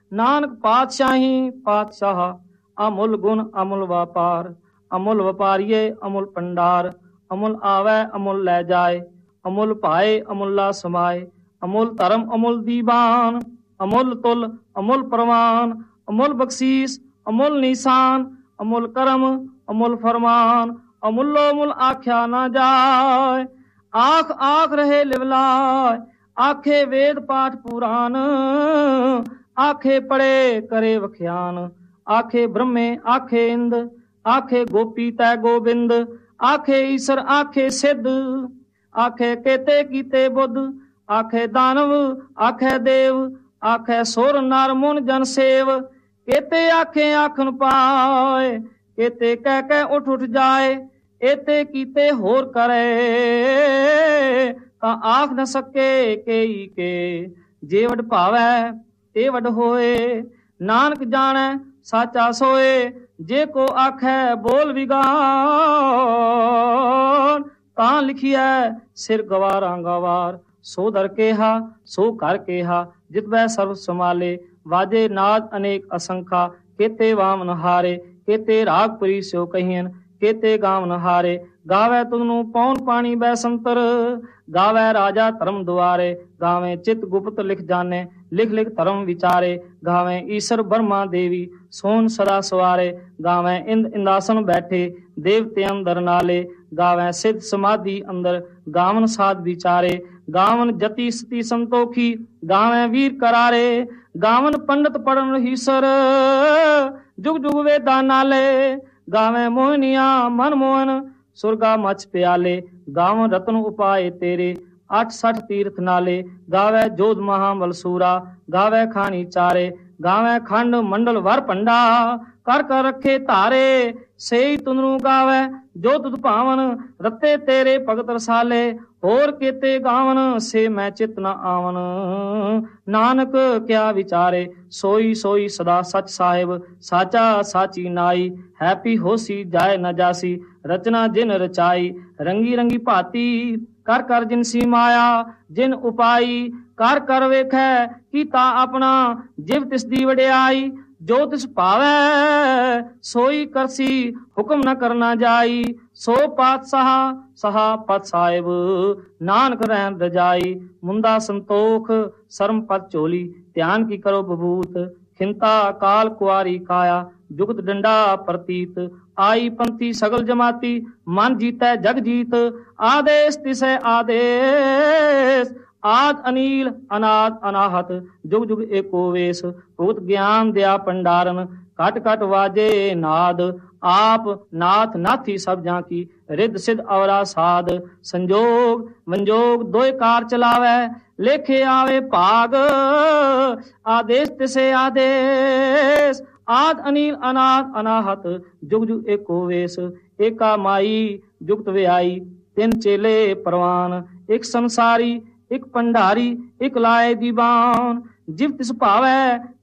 ਨਾਨਕ ਪਾਤਸ਼ਾਹੀ ਪਾਤਸ਼ਾਹ, ਅਮੁੱਲ ਗੁਣ ਅਮੁੱਲ ਵਪਾਰ, ਅਮੁੱਲ ਵਪਾਰੀਏ ਅਮੁੱਲ ਭੰਡਾਰ, ਅਮੁੱਲ ਆਵੈ ਅਮੁੱਲ ਲੈ ਜਾਏ, ਅਮੁੱਲ ਭਾਏ ਅਮੁੱਲਾ ਸਮਾਏ, ਅਮੁੱਲ ਧਰਮ ਅਮੁੱਲ ਦੀਵਾਨ, ਅਮੁੱਲ ਤੁਲ ਅਮੁੱਲ ਪ੍ਰਵਾਨ, ਅਮੁੱਲ ਬਖਸ਼ੀਸ ਅਮੁੱਲ ਨਿਸ਼ਾਨ, ਅਮੁੱਲ ਕਰਮ ਅਮੁੱਲ ਫਰਮਾਨ, ਅਮੁੱਲੋ ਮੁੱਲ ਆਖਿਆ ਨਾ ਜਾਏ। ਆਖ ਆਖ ਰਹੇ ਲਿਵਲਾਏ, ਆਖੇ ਵੇਦ ਪਾਠ ਪੁਰਾਨ, ਆਖੇ ਪੜੇ ਕਰੇ ਵਖਿਆਨ, ਆਖੇ ਬ੍ਰਹਮੇ ਆਖੇ ਇੰਦ, ਆਖੇ ਗੋਪੀ ਤੈ ਗੋਬਿੰਦ, ਆਖੇ ਈਸ਼ਰ ਆਖੇ ਸਿੱਧ, ਆਖੇ ਕੇਤੇ ਕੀਤੇ ਬੁੱਧ, ਆਖੇ ਦਾਨਵ ਆਖੇ ਦੇਵ, ਆਖੇ ਸੁਰ ਨਰ ਮੁਨ ਜਨ ਸੇਵ, ਕੇਤੇ ਆਖੇ ਆਖਣ ਪਾਏ, ਕੇਤੇ ਕਹਿ ਕਹਿ ਉੱਠ ਉੱਠ ਜਾਏ, ਏਤੇ ਕੀਤੇ ਹੋਰ ਕਰੇ ਤਾਂ ਆਖ न ਸਕੇ ਕੇਈ ਕੇ, ਜੇ ਵਡ ਭਾਵੈ ਤੇ ਵਡ ਹੋਏ, ਨਾਨਕ ਜਾਣੈ ਸਾਚਾ ਸੋਏ, ਜੇ ਕੋ ਆਖੈ ਬੋਲ ਵਿਗਾਨ, ਤਾਂ ਲਿਖੀਐ ਸਿਰ ਗਵਾਰਾਂ ਗਵਾਰ, ਸੋ ਦਰ ਕੇਹਾ ਸੋ ਕਰ ਕੇਹਾ, ਜਿਤਵੈ ਸਰਬ ਸਮਾਲੇ, ਵਾਜੇ ਨਾਦ ਅਨੇਕ ਅਸੰਖਾ, केते वामन हारे, केते रागपुरी स्यो कहियन, केते गावन हारे, गावे तुनु पौन पानी बैसंतर, गावे राजा धर्म दुआरे, गावे चित गुप्त लिख जाने, लिख लिख धर्म विचारे, गावे ईश्वर ब्रह्मा देवी सोन सदा सवारे, गावे इंद इंदासन बैठे देवते अंदर नाले, गावे सिद्ध समाधि अंदर, गावन साध विचारे, गावन जति सती संतोखी, गावे वीर करारे, गावन पंडित पढ़न हीसर, जुग जुग वेदा नाले, गावे मोहनिया मन मोहन, सुरगा मच प्याले, गावन रत्न उपाय तेरे, 68 तीर्थ नाले, गावे जोध महाबलसूरा, गावे खानी चारे, गावे खंड मंडल वर पंडा, कर कर रखे तारे, सेई तुनरू गावे जो तुद भावन, रते तेरे भगत रसाले, होर केते गावन से मैं चित न आवन, नानक क्या विचारे, सोई सोई सदा सच साहिब, साचा साची नाई, हैपी होसी जाए न जासी, रचना जिन रचाई, रंगी रंगी भाती कर कर जिनसी माया, जिन उपाई कर कर वेखै कीता अपना, जिव तिस दी वडियाई, जो तिस भावै सोई करसी, हुक्म न करना जाई, सो पातशाह सहा पत साहिब, नानक रहन रजाई, मुंदा संतोख शर्म पत चोली, ध्यान की करो बबूत, खिंता काल कुआरी काया, जुगत डंडा प्रतीत, आई पंथी सगल जमाती, मन जीतै जग जीत, आदेश तिसै आदेश, आद अनील अनाद अनाहत, जुग जुग एको वेश, भूत ज्ञान दया भंडारन, कट कट वाजे नाद, आप नाथ नाथी सब जाकी, रिद सिद्ध अवरा साध, संजोग मंजोग दोय कार चलावे, लेखे आवे भाग, आदेश तिसे आदेश, आद अनील अनाद अनाहत, जुग जुग एको वेश, एका माई जुगत व्याई, तिन चेले परवान, एक संसारी एक पंडारी एक लाए दीवान, जिव तिस भावै